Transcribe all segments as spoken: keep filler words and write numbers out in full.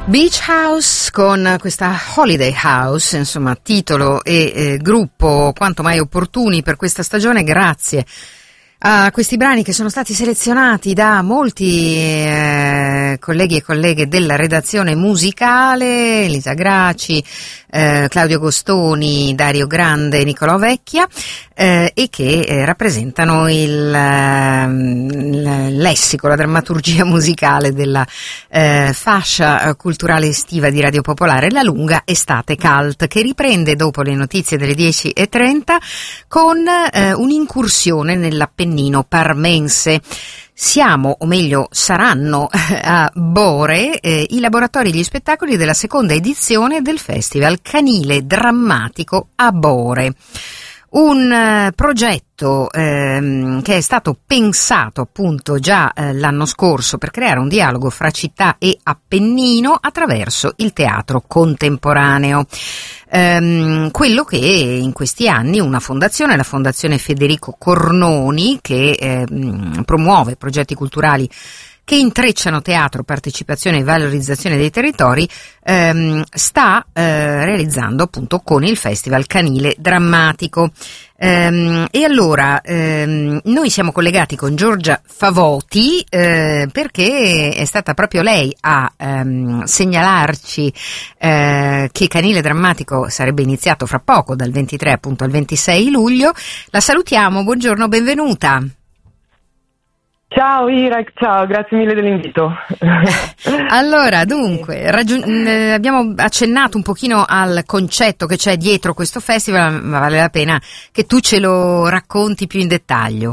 Beach House con questa Holiday House, insomma titolo e eh, gruppo quanto mai opportuni per questa stagione, grazie a questi brani che sono stati selezionati da molti eh, colleghi e colleghe della redazione musicale, Elisa Graci, eh, Claudio Gostoni, Dario Grande, Nicolò Vecchia, eh, e che eh, rappresentano il, eh, il lessico, la drammaturgia musicale della eh, fascia culturale estiva di Radio Popolare, la lunga estate cult, che riprende dopo le notizie delle dieci e trenta con eh, un'incursione nell'Appennino parmense. Siamo, o meglio saranno, a Bore eh, i laboratori e gli spettacoli della seconda edizione del Festival Canile Drammatico a Bore. Un uh, progetto ehm, che è stato pensato appunto già eh, l'anno scorso per creare un dialogo fra città e Appennino attraverso il teatro contemporaneo. Ehm, quello che in questi anni una fondazione, la Fondazione Federico Cornoni, che ehm, promuove progetti culturali che intrecciano teatro, partecipazione e valorizzazione dei territori, ehm, sta eh, realizzando appunto con il Festival Canile Drammatico. Ehm, e allora ehm, noi siamo collegati con Giorgia Favoti eh, perché è stata proprio lei a ehm, segnalarci eh, che Canile Drammatico sarebbe iniziato fra poco, dal ventitré appunto al ventisei luglio. La salutiamo, buongiorno, benvenuta. Ciao Irek, ciao, grazie mille dell'invito. Allora, dunque, raggiun- eh, abbiamo accennato un pochino al concetto che c'è dietro questo festival, ma vale la pena che tu ce lo racconti più in dettaglio.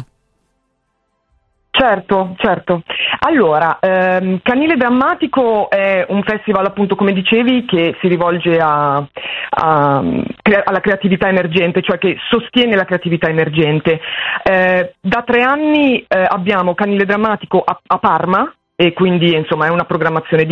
Certo, certo. Allora, ehm, Canile Drammatico è un festival, appunto, come dicevi, che si rivolge a, a, alla creatività emergente, cioè che sostiene la creatività emergente. Eh, da tre anni eh, abbiamo Canile Drammatico a, a Parma, e quindi insomma è una programmazione